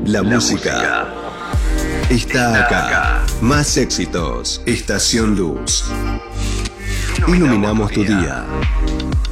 La música está acá. Más éxitos. Estación Luz. Iluminamos tu día.